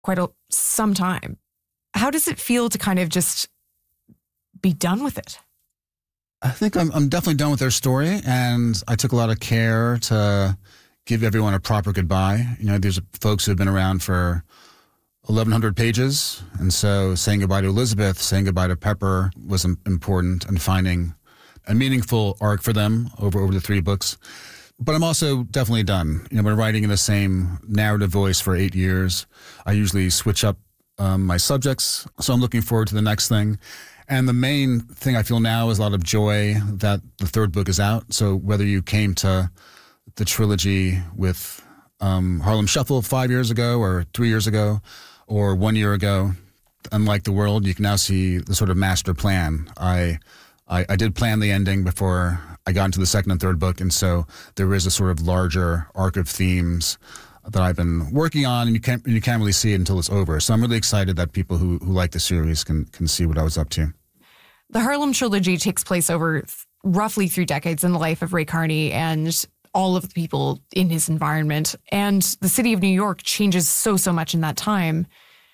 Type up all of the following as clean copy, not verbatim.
some time. How does it feel to kind of just be done with it? I think I'm definitely done with their story, and I took a lot of care to give everyone a proper goodbye. These are folks who have been around for 1,100 pages, and so saying goodbye to Elizabeth, saying goodbye to Pepper was important, and finding a meaningful arc for them over the 3 books. But I'm also definitely done. Been writing in the same narrative voice for 8 years. I usually switch up my subjects, so I'm looking forward to the next thing. And the main thing I feel now is a lot of joy that the 3rd book is out. So whether you came to the trilogy with Harlem Shuffle 5 years ago or 3 years ago or 1 year ago, Unlike the World, you can now see the sort of master plan. I did plan the ending before I got into the 2nd and 3rd book, and so there is a sort of larger arc of themes that I've been working on, and you can't really see it until it's over. So I'm really excited that people who like the series can see what I was up to. The Harlem Trilogy takes place over roughly 3 decades in the life of Ray Carney and all of the people in his environment. And the city of New York changes so much in that time.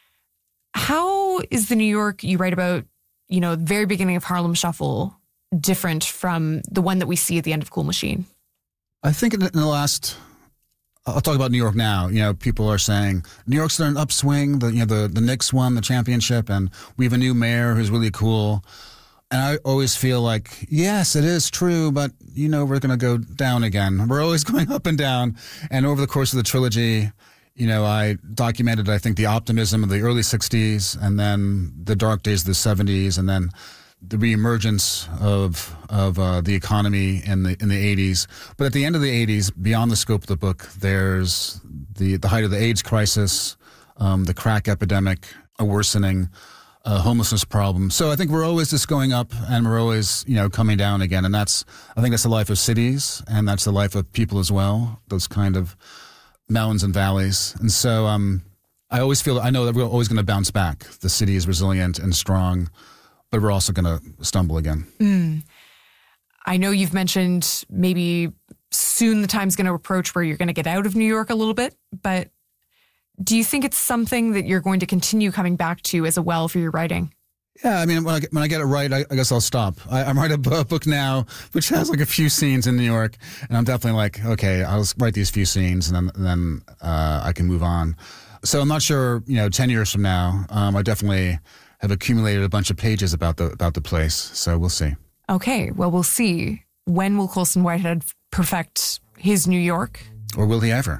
How is the New York you write about, the very beginning of Harlem Shuffle different from the one that we see at the end of Cool Machine? I think in the last... I'll talk about New York now. People are saying New York's in an upswing. The Knicks won the championship, and we have a new mayor who's really cool. And I always feel like, yes, it is true, but we're going to go down again. We're always going up and down. And over the course of the trilogy, I documented, I think, the optimism of the early 60s, and then the dark days of the 70s, and then the reemergence of the economy in the 80s. But at the end of the 80s, beyond the scope of the book, there's the height of the AIDS crisis, the crack epidemic, a worsening homelessness problem. So I think we're always just going up, and we're always coming down again. And I think that's the life of cities, and that's the life of people as well. Those kind of mountains and valleys. And so I know that we're always going to bounce back. The city is resilient and strong, but we're also going to stumble again. I know you've mentioned maybe soon the time's going to approach where you're going to get out of New York a little bit, but do you think it's something that you're going to continue coming back to as a well for your writing? Yeah, I mean, when I get it right, I guess I'll stop. I'm writing a book now, which has like a few scenes in New York, and I'm definitely like, okay, I'll write these few scenes, and then I can move on. So I'm not sure, 10 years from now, I definitely have accumulated a bunch of pages about the place. So we'll see. Okay, well, we'll see. When will Colson Whitehead perfect his New York? Or will he ever?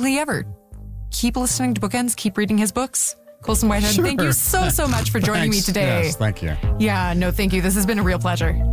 Keep listening to Bookends. Keep reading his books. Colson Whitehead, Thank you so much for joining me today. Yes, thank you. Yeah, no, thank you. This has been a real pleasure.